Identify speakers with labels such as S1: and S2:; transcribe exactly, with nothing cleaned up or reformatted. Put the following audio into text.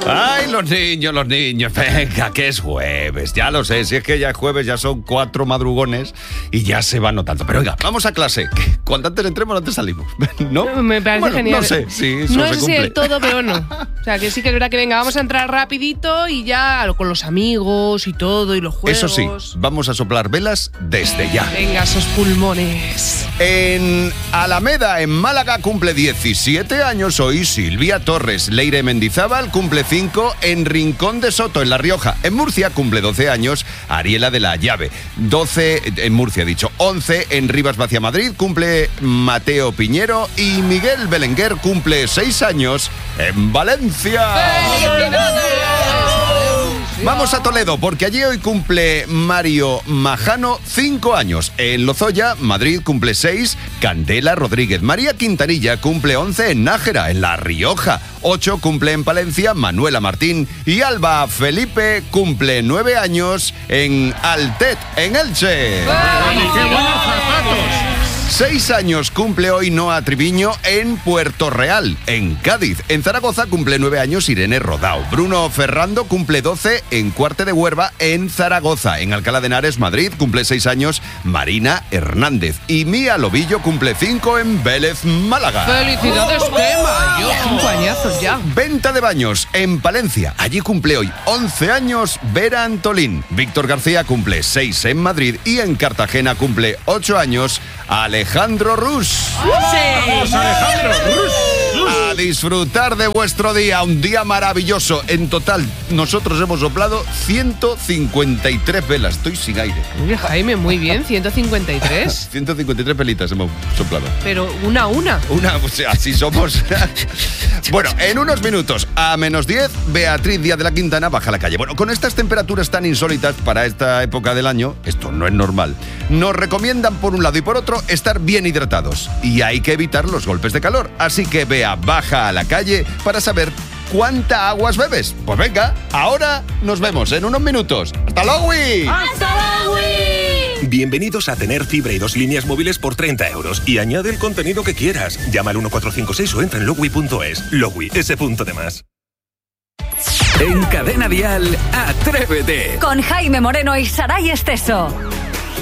S1: Ay, los niños, los niños. Venga, que es jueves. Ya lo sé, si es que ya es jueves, ya son cuatro madrugones y ya se va notando. Pero venga, vamos a clase. Cuanto antes entremos, antes salimos. ¿No?
S2: Me parece
S1: bueno,
S2: genial.
S1: No sé si eso
S2: No
S1: se
S2: sé si
S1: cumple.
S2: del todo, pero no. O sea, que sí que es verdad que venga, vamos a entrar rapidito y ya con los amigos y todo y los juegos.
S1: Eso sí, vamos a soplar velas desde ya.
S2: Venga, esos pulmones.
S1: En Alameda, en Málaga, cumple diecisiete años hoy Silvia Torres. Leire Mendizábal cumple cinco en Rincón de Soto, en La Rioja. En Murcia cumple doce años Ariela de la Llave. doce en Murcia, dicho. once en Rivas Vacia, Madrid, cumple Mateo Piñero. Y Miguel Belenguer cumple seis años en Valencia. Vamos a Toledo, porque allí hoy cumple Mario Majano, cinco años. En Lozoya, Madrid, cumple seis Candela Rodríguez. María Quintanilla cumple once en Nájera, en La Rioja. ocho cumple en Palencia Manuela Martín. Y Alba Felipe cumple nueve años en Altet, en Elche.
S3: ¡Qué buenos zapatos!
S1: Seis años cumple hoy Noa Triviño en Puerto Real, en Cádiz. En Zaragoza cumple nueve años Irene Rodao. Bruno Ferrando cumple doce en Cuarte de Huerva, en Zaragoza. En Alcalá de Henares, Madrid, cumple seis años Marina Hernández. Y Mía Lobillo cumple cinco en Vélez, Málaga.
S2: ¡Felicidades, Gema! Yo, cinco añazos ya.
S1: Venta de baños en Palencia. Allí cumple hoy once años Vera Antolín. Víctor García cumple seis en Madrid. Y en Cartagena cumple ocho años Alejandro Rus.
S3: ¡Vamos, Alejandro! ¡Rus!
S1: A disfrutar de vuestro día, un día maravilloso. En total, nosotros hemos soplado ciento cincuenta y tres velas. Estoy sin aire.
S2: Oye, Jaime, muy bien, ciento cincuenta y tres.
S1: ciento cincuenta y tres velitas hemos soplado.
S2: Pero una a una.
S1: Una, o sea, así somos. Bueno, en unos minutos, a menos diez, Beatriz Díaz de la Quintana baja a la calle. Bueno, con estas temperaturas tan insólitas para esta época del año, esto no es normal. Nos recomiendan por un lado y por otro estar bien hidratados. Y hay que evitar los golpes de calor. Así que Bea baja a la calle para saber cuánta aguas bebes. Pues venga, ahora nos vemos en unos minutos. ¡Hasta luego!
S4: ¡Hasta luego!
S5: Bienvenidos a tener fibra y dos líneas móviles por treinta euros. Y añade el contenido que quieras. Llama al uno cuatro cinco seis o entra en logwi punto es. Logwi, ese punto de más.
S6: En Cadena Dial, Atrévete.
S4: Con Jaime Moreno y Saray Esteso.